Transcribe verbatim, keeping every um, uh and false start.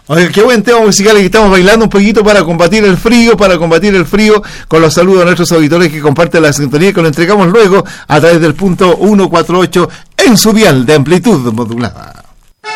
Oye, qué buen tema musical que estamos bailando un poquito para combatir el frío, para combatir el frío, con los saludos a nuestros auditores que comparten la sintonía, que lo entregamos luego a través del punto ciento cuarenta y ocho en su dial de amplitud modulada.